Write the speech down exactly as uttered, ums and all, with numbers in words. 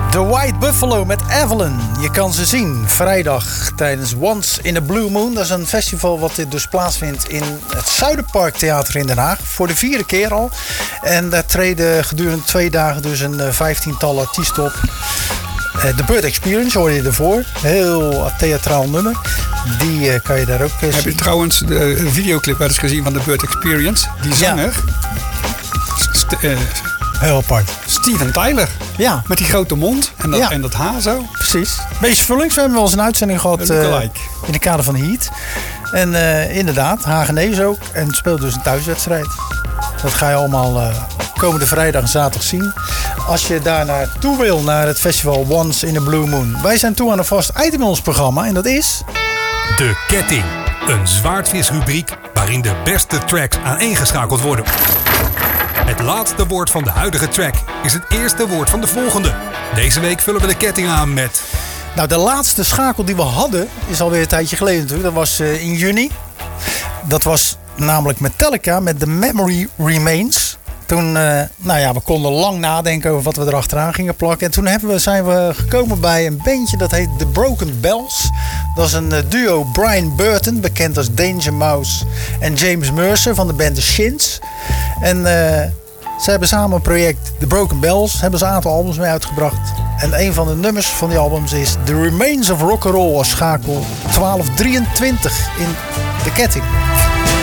The White Buffalo met Evelyn. Je kan ze zien vrijdag tijdens Once in a Blue Moon. Dat is een festival wat dus plaatsvindt in het Zuiderpark Theater in Den Haag. Voor de vierde keer al. En daar treden gedurende twee dagen dus een vijftiental artiesten op. De Bird Experience hoor je ervoor. Heel theatraal nummer. Die uh, kan je daar ook uh, zien. Heb je trouwens de videoclip wel eens gezien van de Bird Experience? Die zanger. Ja. St- uh, Heel apart. Steven Tyler. Ja. Met die grote mond en dat, ja. en dat haar zo. Precies. Beetje Vullings. We hebben wel eens een uitzending gehad uh, in de kader van Heat. En uh, inderdaad, Hagenees ook. En het speelt dus een thuiswedstrijd. Dat ga je allemaal uh, komende vrijdag en zaterdag zien. Als je daar naartoe wil, naar het festival Once in a Blue Moon. Wij zijn toe aan een vast item in ons programma. En dat is... De Ketting. Een zwaardvisrubriek waarin de beste tracks aaneengeschakeld worden. Het laatste woord van de huidige track is het eerste woord van de volgende. Deze week vullen we de ketting aan met... Nou, de laatste schakel die we hadden is alweer een tijdje geleden natuurlijk. Dat was uh, in juni. Dat was namelijk Metallica met The Memory Remains. Toen, uh, nou ja, we konden lang nadenken over wat we erachteraan gingen plakken. En toen hebben we, zijn we gekomen bij een bandje dat heet The Broken Bells. Dat is een uh, duo Brian Burton, bekend als Danger Mouse, en James Mercer van de band The Shins. En uh, ze hebben samen een project The Broken Bells. Hebben ze een aantal albums mee uitgebracht. En een van de nummers van die albums is The Remains of Rock'n'Roll als schakel twaalf drieëntwintig in de ketting.